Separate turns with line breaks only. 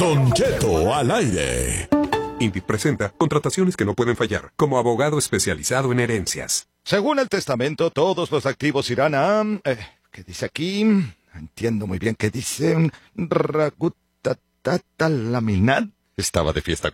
Don Cheto al aire.
INVI presenta contrataciones que no pueden fallar, como abogado especializado en herencias.
Según el testamento, todos los activos irán a... ¿qué dice aquí? No entiendo muy bien qué dice. Ragutatatalaminat.
Estaba de fiesta